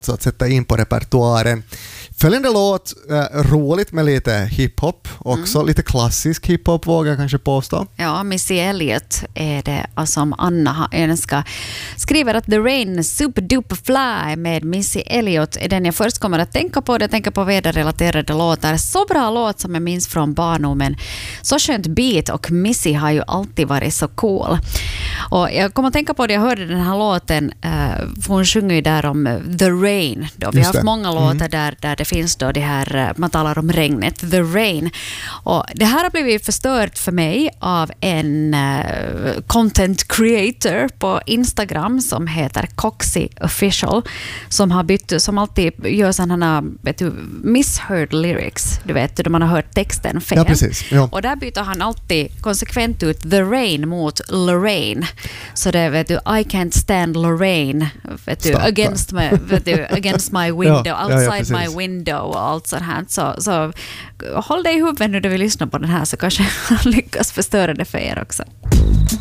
så att sätta in på repertoaren. Följande låt, roligt med lite hiphop, också lite klassisk hiphop vågar jag kanske påstå. Ja, Missy Elliott är det som Anna har önskat. Skriver att The Rain Super Duper Fly med Missy Elliott är den jag först kommer att tänka på. Jag tänker på väderrelaterade låtar. Så bra låt som jag minns från barndomen. Så skönt beat och Missy har ju alltid varit så cool. Och jag kommer att tänka på det, jag hörde den här låten, för hon sjunger ju där om The Rain. Då. Vi har haft många låtar där det finns då det här, man talar om regnet, The Rain. Och det här har blivit förstört för mig av en content creator på Instagram som heter Coxy Official, som har som alltid gör sådana misheard lyrics, du vet, då man har hört texten fel. Ja, precis. Ja. Och där byter han alltid konsekvent ut The Rain mot Lorraine. Så det vet du, I can't stand Lorraine, vet du, against my window, outside my window och allt sånt här. Så håll dig i huvudet när du vill lyssna på den här, så kanske han lyckas förstöra det för er också.